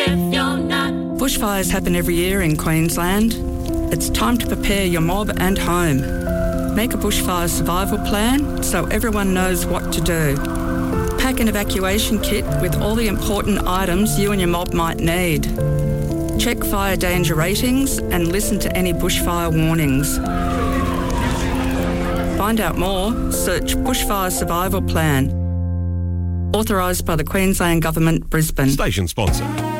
if you're not. Bushfires happen every year in Queensland. It's time to prepare your mob and home. Make a bushfire survival plan so everyone knows what to do. Pack an evacuation kit with all the important items you and your mob might need. Check fire danger ratings and listen to any bushfire warnings. Find out more, search Bushfire Survival Plan. Authorised by the Queensland Government, Brisbane. Station sponsor.